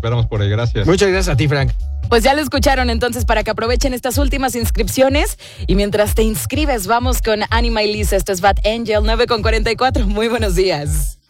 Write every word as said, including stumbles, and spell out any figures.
esperamos por ahí. Gracias. Muchas gracias a ti, Frank. Pues ya lo escucharon, entonces, para que aprovechen estas últimas inscripciones. Y mientras te inscribes, vamos con Anima y Lisa. Esto es Bad Angel, nueve con cuarenta y cuatro. Muy buenos días.